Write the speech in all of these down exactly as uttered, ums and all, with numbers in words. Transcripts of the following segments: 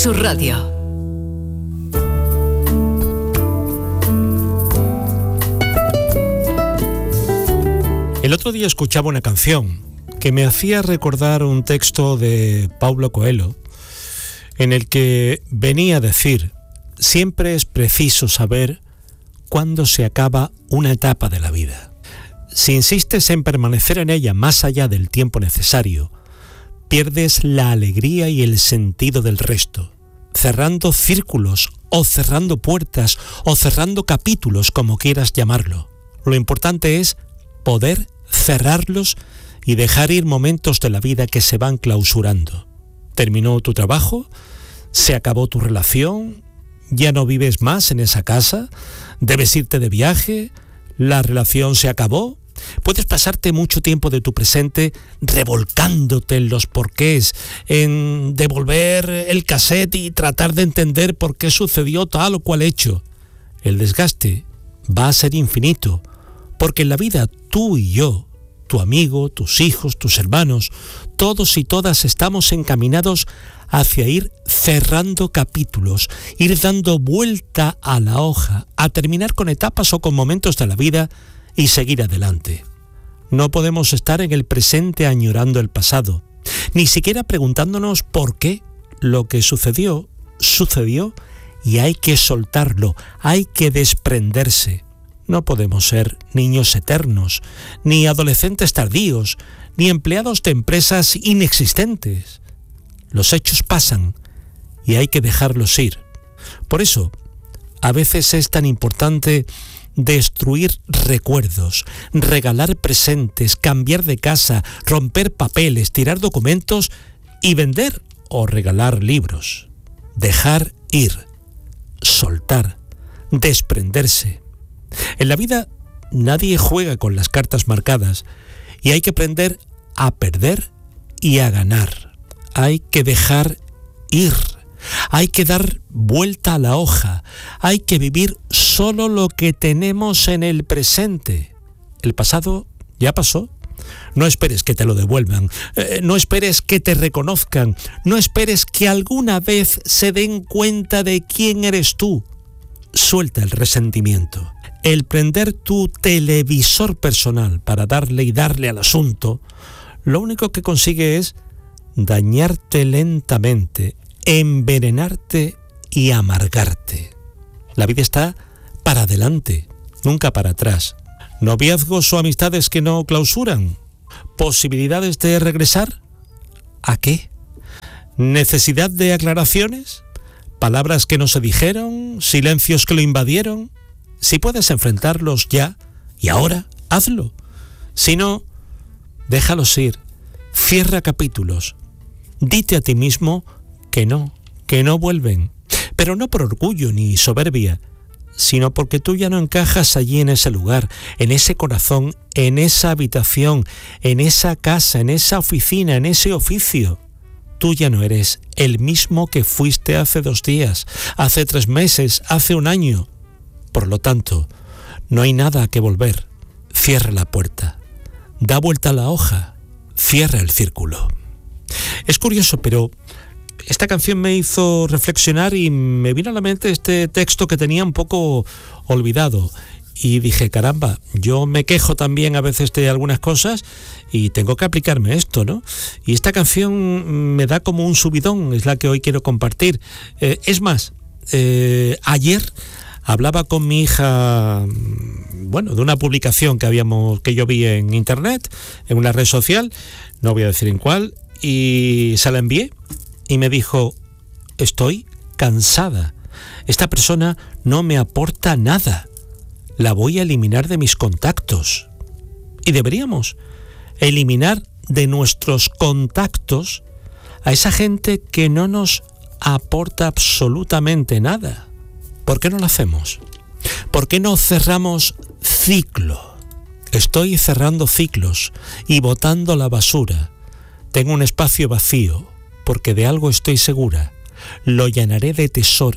Sur Radio. El otro día escuchaba una canción que me hacía recordar un texto de Paulo Coelho, en el que venía a decir: siempre es preciso saber cuándo se acaba una etapa de la vida. Si insistes en permanecer en ella más allá del tiempo necesario, pierdes la alegría y el sentido del resto, cerrando círculos o cerrando puertas o cerrando capítulos, como quieras llamarlo. Lo importante es poder cerrarlos y dejar ir momentos de la vida que se van clausurando. Terminó tu trabajo, se acabó tu relación, ya no vives más en esa casa, debes irte de viaje, la relación se acabó. Puedes pasarte mucho tiempo de tu presente revolcándote en los porqués, en devolver el cassette y tratar de entender por qué sucedió tal o cual hecho. El desgaste va a ser infinito, porque en la vida tú y yo, tu amigo, tus hijos, tus hermanos, todos y todas estamos encaminados hacia ir cerrando capítulos, ir dando vuelta a la hoja, a terminar con etapas o con momentos de la vida y seguir adelante. No podemos estar en el presente añorando el pasado, ni siquiera preguntándonos por qué. Lo que sucedió, sucedió y hay que soltarlo, hay que desprenderse. No podemos ser niños eternos, ni adolescentes tardíos, ni empleados de empresas inexistentes. Los hechos pasan y hay que dejarlos ir. Por eso, a veces es tan importante destruir recuerdos, regalar presentes, cambiar de casa, romper papeles, tirar documentos y vender o regalar libros. Dejar ir, soltar, desprenderse. En la vida nadie juega con las cartas marcadas y hay que aprender a perder y a ganar. Hay que dejar ir. Hay que dar vuelta a la hoja, hay que vivir solo lo que tenemos en el presente. El pasado ya pasó. No esperes que te lo devuelvan, eh, no esperes que te reconozcan, no esperes que alguna vez se den cuenta de quién eres tú. Suelta el resentimiento. El prender tu televisor personal para darle y darle al asunto, lo único que consigue es dañarte lentamente, envenenarte y amargarte. La vida está para adelante, nunca para atrás. Noviazgos o amistades que no clausuran. ¿Posibilidades de regresar? ¿A qué? ¿Necesidad de aclaraciones? ¿Palabras que no se dijeron? ¿Silencios que lo invadieron? Si puedes enfrentarlos ya y ahora, hazlo. Si no, déjalos ir. Cierra capítulos. Dite a ti mismo que no, que no vuelven, pero no por orgullo ni soberbia, sino porque tú ya no encajas allí en ese lugar, en ese corazón, en esa habitación, en esa casa, en esa oficina, en ese oficio. Tú ya no eres el mismo que fuiste hace dos días, hace tres meses, hace un año. Por lo tanto, no hay nada a que volver. Cierra la puerta, da vuelta a la hoja, cierra el círculo. Es curioso, pero esta canción me hizo reflexionar y me vino a la mente este texto que tenía un poco olvidado. Y dije, caramba, yo me quejo también a veces de algunas cosas y tengo que aplicarme esto, ¿no? Y esta canción me da como un subidón, es la que hoy quiero compartir. Eh, es más, eh, ayer hablaba con mi hija, bueno, de una publicación que habíamos, que yo vi en internet, en una red social, no voy a decir en cuál, y se la envié. Y me dijo, estoy cansada. Esta persona no me aporta nada. La voy a eliminar de mis contactos. Y deberíamos eliminar de nuestros contactos a esa gente que no nos aporta absolutamente nada. ¿Por qué no lo hacemos? ¿Por qué no cerramos ciclo? Estoy cerrando ciclos y botando la basura. Tengo un espacio vacío, porque de algo estoy segura. Lo llenaré de tesoro,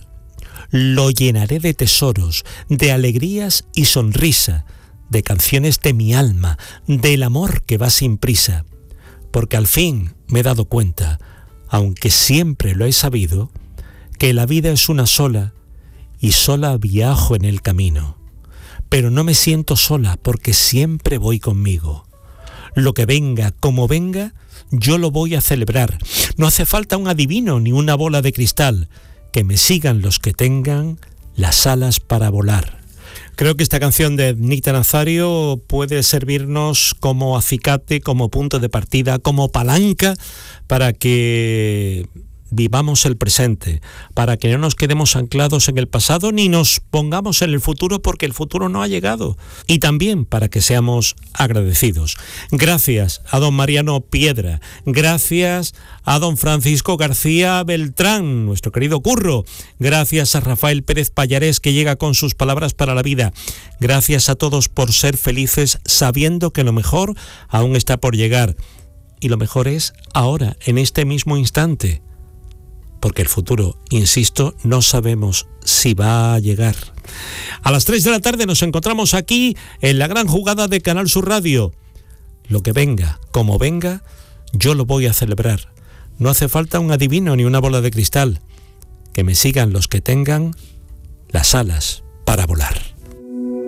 lo llenaré de tesoros, de alegrías y sonrisa, de canciones de mi alma, del amor que va sin prisa. Porque al fin me he dado cuenta, aunque siempre lo he sabido, que la vida es una sola y sola viajo en el camino. Pero no me siento sola porque siempre voy conmigo. Lo que venga, como venga, yo lo voy a celebrar. No hace falta un adivino ni una bola de cristal. Que me sigan los que tengan las alas para volar. Creo que esta canción de Nita Nazario puede servirnos como acicate, como punto de partida, como palanca para que vivamos el presente, para que no nos quedemos anclados en el pasado ni nos pongamos en el futuro porque el futuro no ha llegado. Y también para que seamos agradecidos. Gracias a don Mariano Piedra, gracias a don Francisco García Beltrán, nuestro querido Curro, gracias a Rafael Pérez Pallarés que llega con sus palabras para la vida. Gracias a todos por ser felices sabiendo que lo mejor aún está por llegar. Y lo mejor es ahora, en este mismo instante. Porque el futuro, insisto, no sabemos si va a llegar. A las tres de la tarde nos encontramos aquí en la gran jugada de Canal Sur Radio. Lo que venga, como venga, yo lo voy a celebrar. No hace falta un adivino ni una bola de cristal. Que me sigan los que tengan las alas para volar.